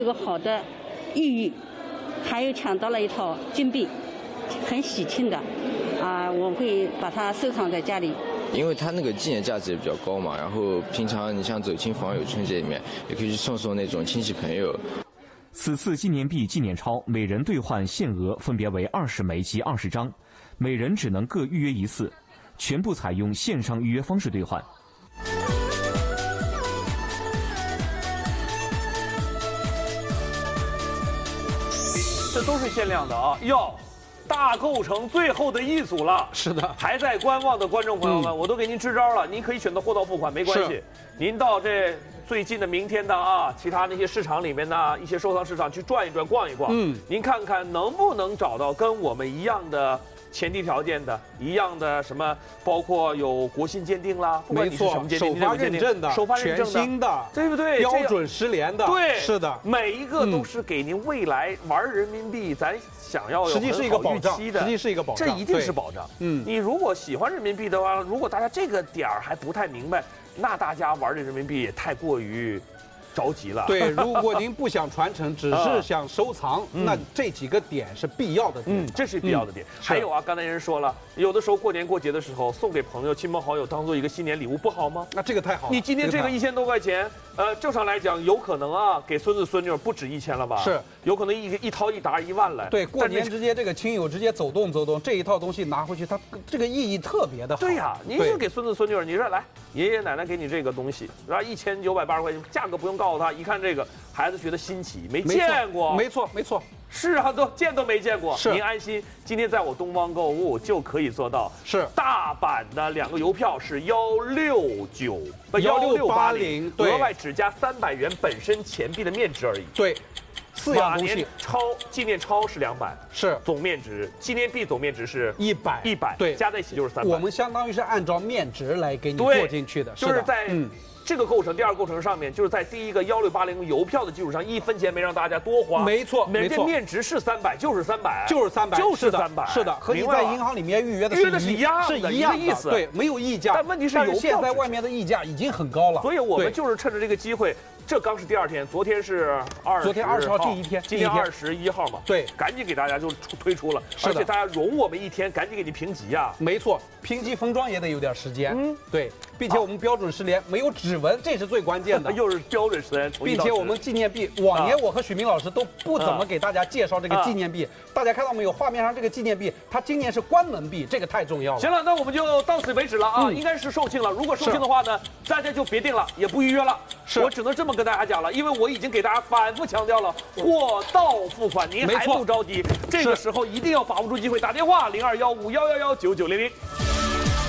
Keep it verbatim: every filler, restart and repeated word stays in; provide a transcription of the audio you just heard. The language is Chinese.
有个好的寓意，还有抢到了一套金币，很喜庆的，啊，我会把它收藏在家里。 因为它那个纪念价值也比较高嘛，然后平常你像走亲访友春节里面，也可以去送送那种亲戚朋友。 此次纪念币纪念钞每人兑换限额分别为二十枚及二十张，每人只能各预约一次，全部采用线上预约方式兑换。 这都是限量的啊！哟，大购城最后的一组了。 是的， 还在观望的观众朋友们，嗯、我都给您支招了，您可以选择货到付款，没关系。您到这最近的明天的啊，其他那些市场里面呢，一些收藏市场去转一转、逛一逛。嗯，您看看能不能找到跟我们一样的前提条件的，一样的什么，包括有国信鉴定啦，不管你是什么鉴定， 首发认证的、 首发认证的、 全新的， 对不对？ 标准实联的， 对， 是的， 每一个都是给您未来玩人民币，咱想要有实际是一个保障， 实际是一个保障， 这一定是保障。嗯，你如果喜欢人民币的话，如果大家这个点儿还不太明白，那大家玩这人民币也太过于着急了。 对，如果您不想传承，只是想收藏，嗯、那这几个点是必要的点。 嗯，这是必要的点。嗯、还有啊，刚才人说了，有的时候过年过节的时候送给朋友、亲朋好友当做一个新年礼物，不好吗？ 那这个太好了。 你今天这个一千多块钱，呃，正常来讲有可能啊，给孙子孙女不止一千了吧？ 是， 有可能一一掏一沓一万来。 对，过年直接这个亲友直接走动走动，这一套东西拿回去，它这个意义特别的好。 对呀，你就给孙子孙女，你说来，爷爷奶奶给你这个东西，然后一千九百八十块钱，价格不用告诉他，一看这个。孩子觉得新奇，没见过， 没错没错， 是啊，都见都没见过。 是， 您安心，今天在我东方购物就可以做到。 是， 大阪的两个邮票是幺六九不幺六八零，额外只加三百元本身钱币的面值而已。 对，四样东西。 钞纪念钞是两百， 是总面值；纪念币总面值是一百， 一百， 对， 加在一起就是三百。 我们相当于是按照面值来给你做进去的， 就是在嗯。这个构成，第二个构成上面，就是在第一个幺六八零邮票的基础上，一分钱没让大家多花。 没错，没错， 面值是三百，就是三百， 就是三百， 就是三百， 是的，和你在银行里面预约的约的是一样的，是一样的意思。对，没有溢价。 但问题是邮票现在外面的溢价已经很高了， 所以我们就是趁着这个机会。这刚是第二天，昨天是二， 昨天二十号这一天， 今天二十一号嘛， 对， 赶紧给大家就推出了，而且大家容我们一天，赶紧给你评级啊！ 没错，评级封装也得有点时间，嗯，对，并且我们标准实联没有指纹，这是最关键的， 又是标准实联， 并且我们纪念币，往年我和许明老师都不怎么给大家介绍这个纪念币，大家看到没有？画面上这个纪念币，它今年是关门币，这个太重要了。 行了，那我们就到此为止了啊，应该是售罄了。如果售罄的话呢，大家就别定了，也不预约了。我只能这么跟大家讲了，因为我已经给大家反复强调了，货到付款，您还不着急，这个时候一定要把握住机会，打电话零二幺五幺幺幺九九零零。